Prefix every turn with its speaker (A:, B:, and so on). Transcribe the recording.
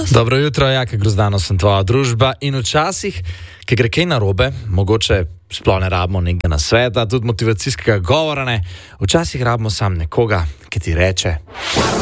A: Grozdanos.
B: Dobro jutro, Jaka Grozdanos sem tvoja družba in včasih, ki gre kaj narobe, mogoče sploh ne rabimo nekega nasveta, tudi motivacijskega govora ne, včasih rabimo sam nekoga, ki ti reče: